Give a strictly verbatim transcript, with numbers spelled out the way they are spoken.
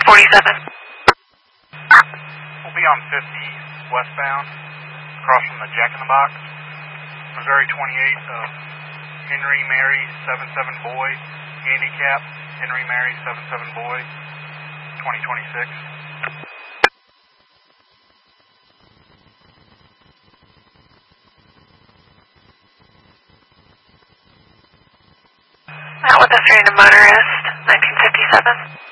forty-seven. We'll be on fifty westbound, across from the Jack in the Box. Missouri twenty-eight of Henry Mary seven seven Boy, handicap, Henry Mary seven seven Boy, twenty twenty-six. Out with a stranded motorist, nineteen fifty-seven.